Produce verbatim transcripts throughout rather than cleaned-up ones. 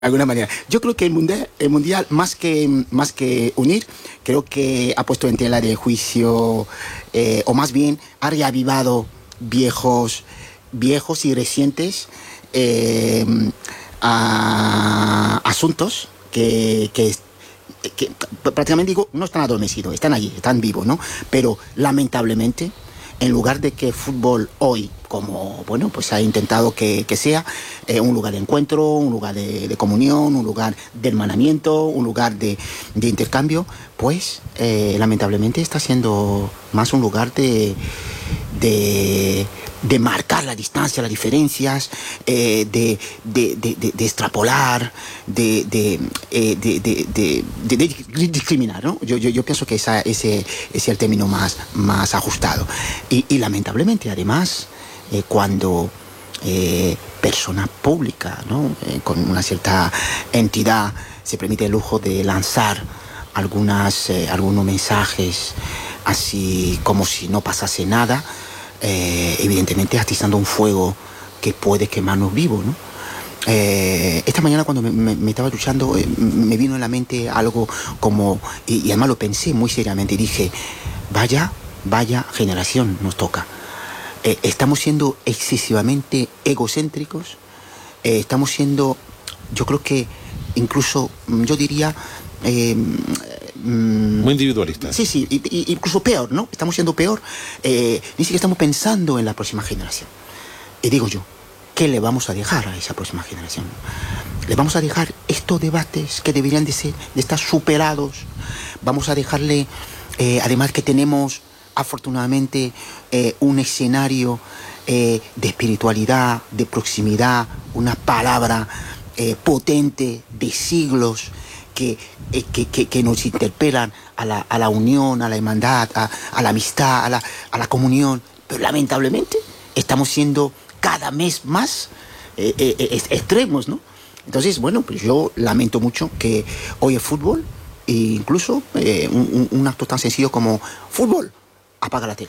alguna manera. Yo creo que el mundial, el mundial más que más que unir, creo que ha puesto en tela de juicio, eh, o más bien ha reavivado viejos, viejos y recientes eh, a, asuntos que, que, que prácticamente digo no están adormecidos, están allí, están vivos, ¿no? Pero lamentablemente, en lugar de que el fútbol hoy, como bueno, pues ha intentado que, que sea eh, un lugar de encuentro, un lugar de, de comunión, un lugar de hermanamiento, un lugar de, de intercambio, pues eh, lamentablemente está siendo más un lugar de, de, de marcar la distancia, las diferencias, eh, de, de, de, de, de extrapolar, de, de, eh, de, de, de, de, de discriminar, ¿no? Yo, yo, yo pienso que esa, ese, ese es el término más, más ajustado. Y, y lamentablemente, además, eh, cuando eh, persona pública, ¿no? eh, con una cierta entidad se permite el lujo de lanzar algunas, eh, algunos mensajes así como si no pasase nada, eh, evidentemente atizando un fuego que puede quemarnos vivos, ¿no? Eh, esta mañana cuando me, me, me estaba duchando eh, me vino en la mente algo como, y, y además lo pensé muy seriamente y dije, vaya, vaya generación nos toca. Eh, estamos siendo excesivamente egocéntricos, eh, estamos siendo, yo creo que incluso, yo diría, eh, muy individualistas. Sí, sí, y, y, incluso peor, ¿no? Estamos siendo peor, eh, ni siquiera estamos pensando en la próxima generación. Y digo yo, ¿qué le vamos a dejar a esa próxima generación? ¿Le vamos a dejar estos debates que deberían de, ser, de estar superados? ¿Vamos a dejarle, eh, además que tenemos afortunadamente eh, un escenario eh, de espiritualidad, de proximidad, una palabra eh, potente de siglos que, eh, que, que, que nos interpelan a la, a la unión, a la hermandad, a, a la amistad, a la, a la comunión? Pero lamentablemente estamos siendo cada mes más eh, eh, extremos, ¿no? Entonces, bueno, pues yo lamento mucho que hoy el fútbol, e incluso eh, un, un acto tan sencillo como fútbol, apaga la tele.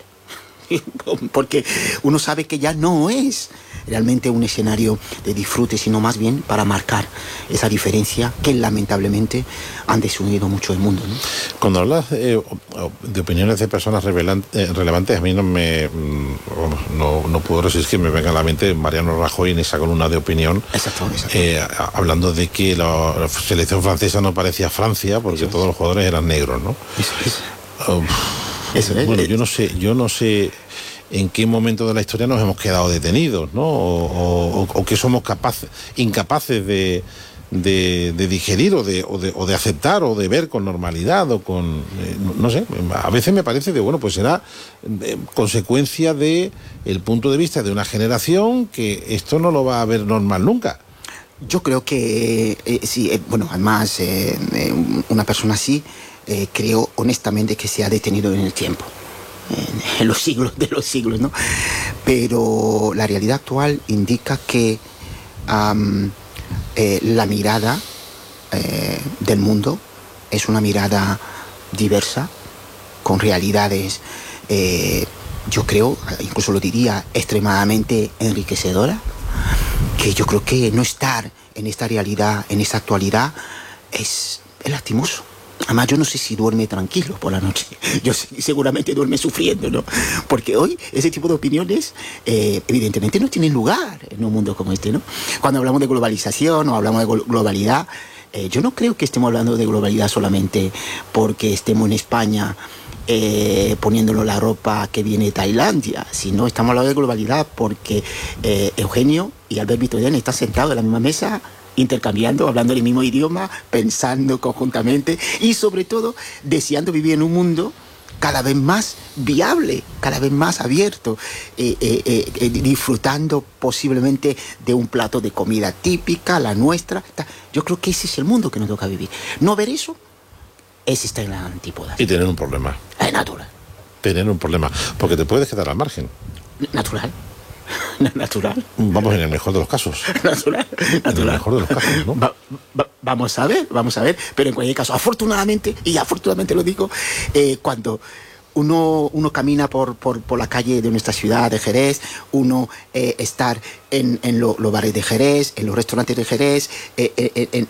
Porque uno sabe que ya no es realmente un escenario de disfrute, sino más bien para marcar esa diferencia que lamentablemente han desunido mucho el mundo, ¿no? Cuando hablas eh, de opiniones de personas revelan, eh, relevantes, a mí no me bueno, no, no puedo resistir que me venga a la mente Mariano Rajoy en esa columna de opinión. Exacto, exacto. Eh, hablando de que la, la selección francesa no parecía Francia porque eso todos es. Los jugadores eran negros, ¿no? Eso es. Uh, Eso es. Bueno, yo no sé, yo no sé en qué momento de la historia nos hemos quedado detenidos, ¿no? O, o, o que somos capaces, incapaces de, de, de digerir o de, o, de, o de aceptar o de ver con normalidad o con, eh, no sé, a veces me parece de, bueno, pues será eh, consecuencia de el punto de vista de una generación que esto no lo va a ver normal nunca. Yo creo que, eh, sí, eh, bueno, además, eh, eh, una persona así, Eh, creo honestamente que se ha detenido en el tiempo, en, en los siglos de los siglos, ¿no? Pero la realidad actual indica que um, eh, la mirada eh, del mundo es una mirada diversa, con realidades, eh, yo creo, incluso lo diría, extremadamente enriquecedora, que yo creo que no estar en esta realidad, en esta actualidad, es, es lastimoso. Además, yo no sé si duerme tranquilo por la noche. Yo sé, seguramente duerme sufriendo, ¿no? Porque hoy ese tipo de opiniones, eh, evidentemente, no tienen lugar en un mundo como este, ¿no? Cuando hablamos de globalización o hablamos de globalidad, eh, yo no creo que estemos hablando de globalidad solamente porque estemos en España eh, poniéndonos la ropa que viene de Tailandia, sino estamos hablando de globalidad porque eh, Eugenio y Albert Vitoriani están sentados en la misma mesa, intercambiando, hablando el mismo idioma, pensando conjuntamente y sobre todo deseando vivir en un mundo cada vez más viable, cada vez más abierto, eh, eh, eh, disfrutando posiblemente de un plato de comida típica, la nuestra. Yo creo que ese es el mundo que nos toca vivir. No ver eso es estar en la antípoda. Y tener un problema. Es natural. Tener un problema, porque te puedes quedar al margen. Natural. Natural. Vamos, en el mejor de los casos. Natural. Natural. En el mejor de los casos, ¿no? Va, va, vamos a ver, vamos a ver. Pero en cualquier caso, afortunadamente, y afortunadamente lo digo, eh, cuando uno, uno camina por, por, por la calle de nuestra ciudad de Jerez, uno eh, estar en, en los lo bares de Jerez, en los restaurantes de Jerez, eh, en,